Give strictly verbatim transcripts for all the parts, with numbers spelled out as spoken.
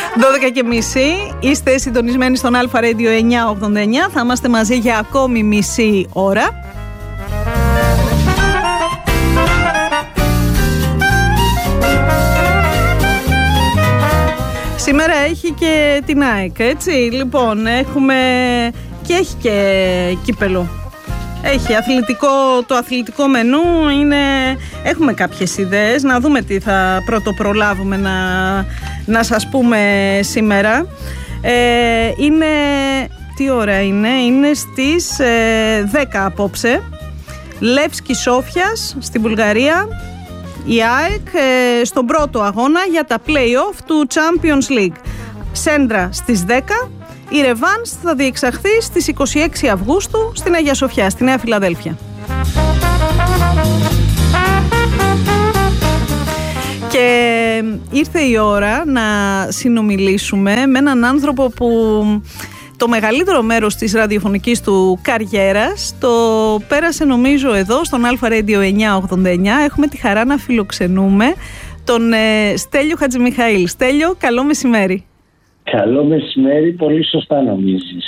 δώδεκα και μισή, είστε συντονισμένοι στον Αλφα Radio εννιακόσια ογδόντα εννιά. Θα είμαστε μαζί για ακόμη μισή ώρα. Σήμερα έχει και την ΑΕΚ, έτσι. Λοιπόν, έχουμε και έχει και κύπελο. Έχει αθλητικό, το αθλητικό μενού είναι, έχουμε κάποιες ιδέες, να δούμε τι θα πρώτο προλάβουμε να, να σας πούμε σήμερα. Ε, είναι, τι ώρα είναι, είναι στις ε, δέκα απόψε. Λεύσκι Σόφιας στην Βουλγαρία, η ΑΕΚ ε, στον πρώτο αγώνα για τα play-off του Champions League. Σέντρα στις δέκα. Η Ρεβάνς θα διεξαχθεί στις είκοσι έξι Αυγούστου στην Αγία Σοφιά, στη Νέα Φιλαδέλφια. Και ήρθε η ώρα να συνομιλήσουμε με έναν άνθρωπο που το μεγαλύτερο μέρος της ραδιοφωνικής του καριέρας το πέρασε νομίζω εδώ στον Αλφα Radio εννιακόσια ογδόντα εννιά. Έχουμε τη χαρά να φιλοξενούμε τον ε, Στέλιο Χατζημιχαήλ. Στέλιο, καλό μεσημέρι. Καλό μεσημέρι, πολύ σωστά νομίζεις.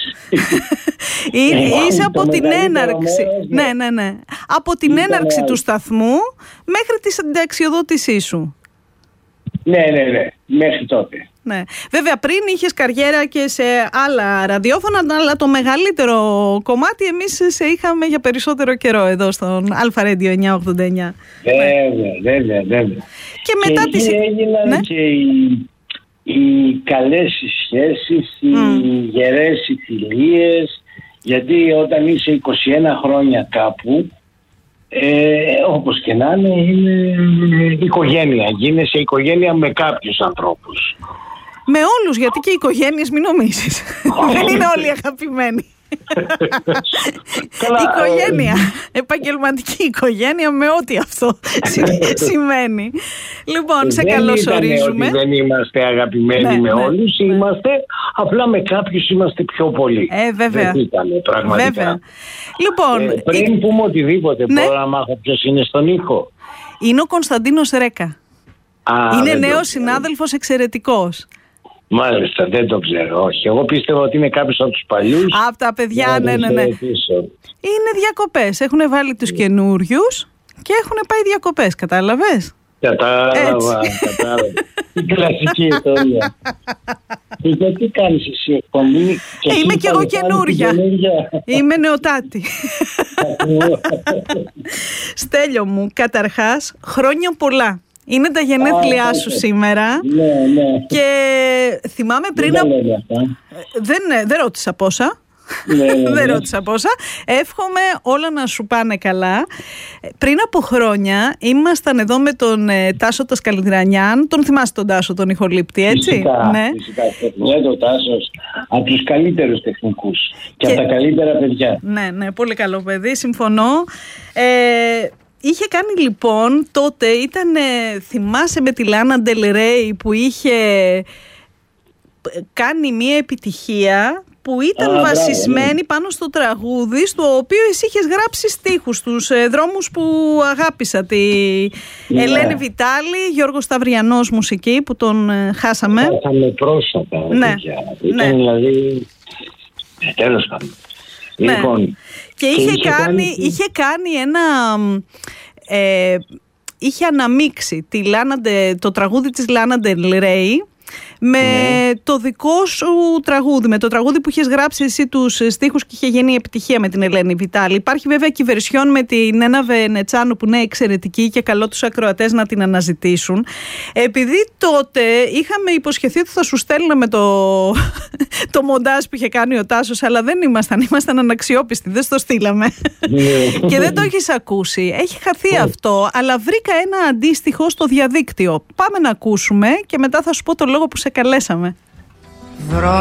Είσαι από την έναρξη. Ναι, ναι, ναι. Από την έναρξη του σταθμού μέχρι τη συνταξιοδότησή σου. Ναι, ναι, ναι. Μέχρι τότε. Ναι. Βέβαια, πριν είχες καριέρα και σε άλλα ραδιόφωνα, αλλά το μεγαλύτερο κομμάτι εμείς σε είχαμε για περισσότερο καιρό εδώ στον Αλφα Radio εννιακόσια ογδόντα εννιά. Βέβαια, βέβαια, βέβαια. Και μετά και τις... έγιναν ναι? και οι, οι καλές σχέσεις, οι mm. γερές οι φιλίες, γιατί όταν είσαι είκοσι ένα χρόνια κάπου, Ε, όπως και να είναι, είναι οικογένεια. Γίνεσαι οικογένεια με κάποιους ανθρώπους. Με όλους, γιατί και οι οικογένειες μην νομίζεις. Δεν είναι όλοι αγαπημένοι. Οικογένεια, επαγγελματική οικογένεια με ό,τι αυτό σημαίνει. Λοιπόν, σε καλωσορίζουμε. Δεν, δεν είμαστε αγαπημένοι ναι, με ναι, όλους, ναι. Είμαστε απλά με κάποιους είμαστε πιο πολύ. Ε, βέβαια. Δεν ήταν πραγματικά. Βέβαια. Λοιπόν, ε, πριν η... πούμε οτιδήποτε, ναι. Μπορώ να μάθω ποιος είναι στον ήχο. Είναι ο Κωνσταντίνος Ρέκα. Α, είναι νέος συνάδελφος εξαιρετικός. Μάλιστα, δεν το ξέρω, όχι. Εγώ πίστευα ότι είναι κάποιος από τους παλιούς. Από τα παιδιά, ναι, ναι, ναι. Είναι διακοπές. Έχουν βάλει τους καινούριους και έχουν πάει διακοπές, κατάλαβες. Κατάλαβα, κατάλαβα. Η κλασική ιστορία. Γιατί κάνεις εσύ εκπομπή? Ε, είμαι κι εγώ καινούρια. Είμαι νεοτάτη. Στέλιο μου, καταρχάς, χρόνια πολλά. Είναι τα γενέθλιά ah, σου okay. σήμερα. Ναι, ναι. Και θυμάμαι πριν... Δεν, δεν, δεν ρώτησα πόσα. Ναι, ναι, ναι. Δεν ρώτησα πόσα. Εύχομαι όλα να σου πάνε καλά. Πριν από χρόνια ήμασταν εδώ με τον ε, Τάσο Τασκαλιδρανιάν. Τον θυμάσαι τον Τάσο, τον ηχολήπτη, έτσι? Φυσικά, ναι. φυσικά. Ναι, τον Τάσος από τους καλύτερους τεχνικούς και, και από τα καλύτερα παιδιά. Ναι, ναι, πολύ καλό παιδί, συμφωνώ. Ε, Είχε κάνει λοιπόν τότε, ήταν, θυμάσαι με τη Λάνα Ντελ Ρέι που είχε κάνει μια επιτυχία που ήταν Α, βασισμένη μπράβο, ναι. πάνω στο τραγούδι στο οποίο εσύ είχες γράψει στίχους στους ε, δρόμους που αγάπησα, τη ναι. Ελένη Βιτάλη, Γιώργος Σταυριανός μουσική που τον ε, χάσαμε. Χάσαμε πρόσφατα. Ναι. Ήταν ναι. δηλαδή τέλος πάντων. Ναι. Λοιπόν, και, και είχε, είχε, κάνει, κάνει... είχε κάνει ένα ε, είχε αναμίξει τη Λάνα, το τραγούδι της Λάνα Ντελ Ρέι με ναι. το δικό σου τραγούδι, με το τραγούδι που είχες γράψει εσύ τους στίχους και είχε γίνει επιτυχία με την Ελένη Βιτάλη. Υπάρχει βέβαια και η βερσιόν με την Ένα Βενετσάνο που είναι εξαιρετική και καλό τους ακροατές να την αναζητήσουν. Επειδή τότε είχαμε υποσχεθεί ότι θα σου στέλναμε το, το μοντάζ που είχε κάνει ο Τάσος, αλλά δεν ήμασταν, ήμασταν αναξιόπιστοι, δεν στο στείλαμε και δεν το έχεις ακούσει. Έχει χαθεί αυτό, αλλά βρήκα ένα αντίστοιχο στο διαδίκτυο. Πάμε να ακούσουμε και μετά θα σου πω το λόγο που σε καλέσαμε.